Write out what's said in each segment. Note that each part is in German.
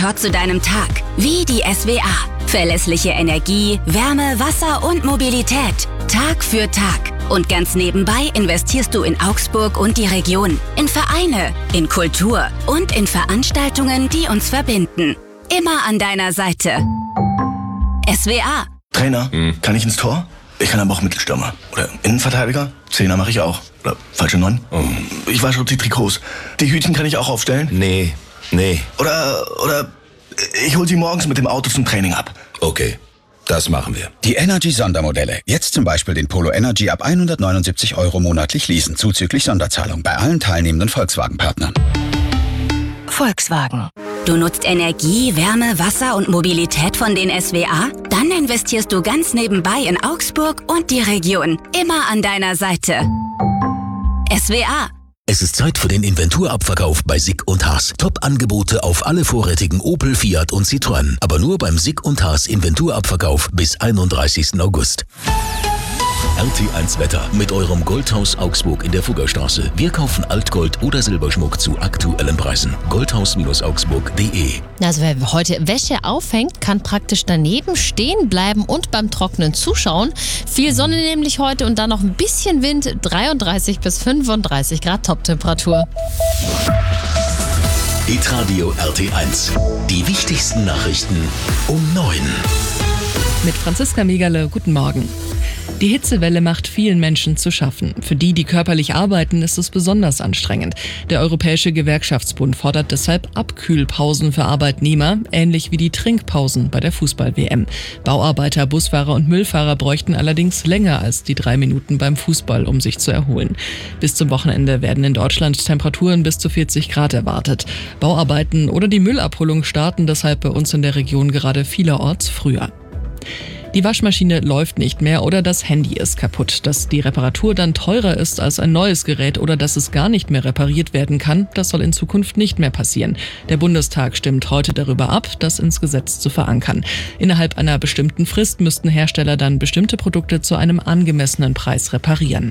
Motor zu deinem Tag. Wie die SWA. Verlässliche Energie, Wärme, Wasser und Mobilität. Tag für Tag. Und ganz nebenbei investierst du in Augsburg und die Region. In Vereine, in Kultur und in Veranstaltungen, die uns verbinden. Immer an deiner Seite. SWA. Trainer, kann ich ins Tor? Ich kann aber auch Mittelstürmer. Oder Innenverteidiger? Zehner mache ich auch. Oder falsche 9? Ich wasche die Trikots. Die Hütchen kann ich auch aufstellen? Nee. Oder ich hol sie morgens mit dem Auto zum Training ab. Okay, das machen wir. Die Energy-Sondermodelle. Jetzt zum Beispiel den Polo Energy ab 179 € monatlich leasen, zuzüglich Sonderzahlung bei allen teilnehmenden Volkswagen-Partnern. Volkswagen. Du nutzt Energie, Wärme, Wasser und Mobilität von den SWA? Dann investierst du ganz nebenbei in Augsburg und die Region. Immer an deiner Seite. SWA. Es ist Zeit für den Inventurabverkauf bei Sick & Haas. Top-Angebote auf alle vorrätigen Opel, Fiat und Citroën. Aber nur beim Sick & Haas Inventurabverkauf bis 31. August. RT1 Wetter mit eurem Goldhaus Augsburg in der Fuggerstraße. Wir kaufen Altgold oder Silberschmuck zu aktuellen Preisen. Goldhaus-augsburg.de. Also wer heute Wäsche aufhängt, kann praktisch daneben stehen bleiben und beim Trocknen zuschauen. Viel Sonne nämlich heute und dann noch ein bisschen Wind. 33 bis 35 Grad Toptemperatur. Hitradio RT1. Die wichtigsten Nachrichten um 9. Mit Franziska Megerle, guten Morgen. Die Hitzewelle macht vielen Menschen zu schaffen. Für die, die körperlich arbeiten, ist es besonders anstrengend. Der Europäische Gewerkschaftsbund fordert deshalb Abkühlpausen für Arbeitnehmer, ähnlich wie die Trinkpausen bei der Fußball-WM. Bauarbeiter, Busfahrer und Müllfahrer bräuchten allerdings länger als die 3 Minuten beim Fußball, um sich zu erholen. Bis zum Wochenende werden in Deutschland Temperaturen bis zu 40 Grad erwartet. Bauarbeiten oder die Müllabholung starten deshalb bei uns in der Region gerade vielerorts früher. Die Waschmaschine läuft nicht mehr oder das Handy ist kaputt. Dass die Reparatur dann teurer ist als ein neues Gerät oder dass es gar nicht mehr repariert werden kann, das soll in Zukunft nicht mehr passieren. Der Bundestag stimmt heute darüber ab, das ins Gesetz zu verankern. Innerhalb einer bestimmten Frist müssten Hersteller dann bestimmte Produkte zu einem angemessenen Preis reparieren.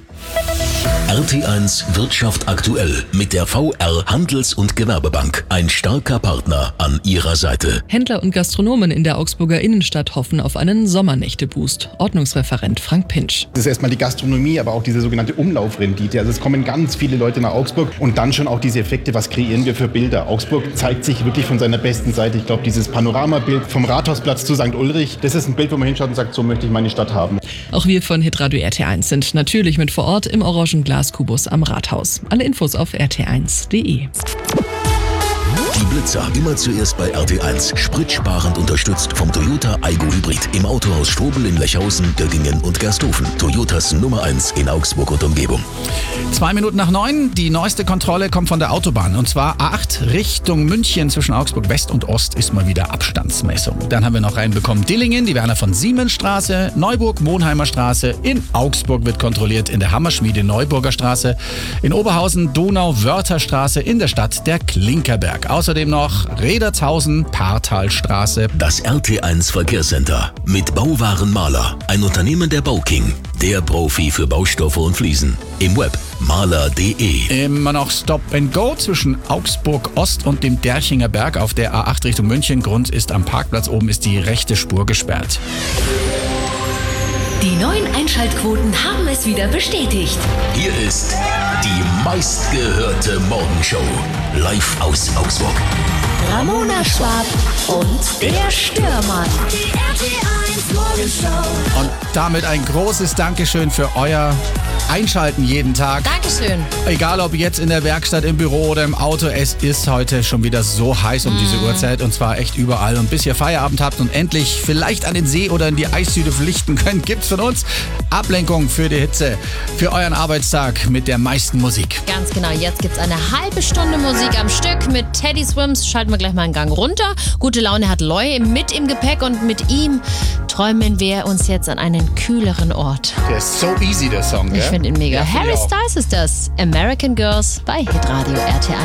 RT1 Wirtschaft aktuell mit der VR Handels- und Gewerbebank. Ein starker Partner an ihrer Seite. Händler und Gastronomen in der Augsburger Innenstadt hoffen auf einen Sommernächte-Boost. Ordnungsreferent Frank Pinsch. Das ist erstmal die Gastronomie, aber auch diese sogenannte Umlaufrendite. Also es kommen ganz viele Leute nach Augsburg und dann schon auch diese Effekte, was kreieren wir für Bilder. Augsburg zeigt sich wirklich von seiner besten Seite. Ich glaube, dieses Panoramabild vom Rathausplatz zu St. Ulrich, das ist ein Bild, wo man hinschaut und sagt, so möchte ich meine Stadt haben. Auch wir von Hitradio RT1 sind natürlich mit vor Ort im orangen Glaskubus am Rathaus. Alle Infos auf rt1.de. Die Blitzer immer zuerst bei RT1. Spritsparend unterstützt vom Toyota Aygo Hybrid. Im Autohaus Strobel in Lechhausen, Döggingen und Gersthofen. Toyotas Nummer 1 in Augsburg und Umgebung. 2 Minuten nach 9. Die neueste Kontrolle kommt von der Autobahn. Und zwar A8 Richtung München zwischen Augsburg West und Ost ist mal wieder Abstandsmessung. Dann haben wir noch reinbekommen Dillingen, die Werner von Siemens Straße, Neuburg, Monheimer Straße. In Augsburg wird kontrolliert in der Hammerschmiede Neuburger Straße. In Oberhausen Donau-Wörther Straße, in der Stadt der Klinkerberg. Außerdem noch Redertshausen, Partalstraße. Das RT1 Verkehrscenter mit Bauwaren Maler. Ein Unternehmen der Bauking. Der Profi für Baustoffe und Fliesen. Im Web maler.de. Immer noch Stop and Go zwischen Augsburg Ost und dem Derchinger Berg auf der A8 Richtung München. Grund ist am Parkplatz oben ist die rechte Spur gesperrt. Die neuen Einschaltquoten haben es wieder bestätigt. Hier ist die meistgehörte Morgenshow. Live aus Augsburg. Ramona Schwab und der Störmann. Die RT1 Morgenshow. Und damit ein großes Dankeschön für euer Einschalten jeden Tag. Dankeschön. Egal ob jetzt in der Werkstatt, im Büro oder im Auto, es ist heute schon wieder so heiß um diese Uhrzeit und zwar echt überall. Und bis ihr Feierabend habt und endlich vielleicht an den See oder in die Eishütte flüchten könnt, gibt's von uns Ablenkung für die Hitze, für euren Arbeitstag mit der meisten Musik. Ganz genau, jetzt gibt's eine halbe Stunde Musik am Stück mit Teddy Swims. Schalten wir gleich mal einen Gang runter. Gute Laune hat Loy mit im Gepäck und mit ihm träumen wir uns jetzt an einen kühleren Ort. Der ist so easy, der Song, Ich finde ihn mega. Ja, find Harry ich auch. Styles ist das. American Girls bei Hitradio RT1.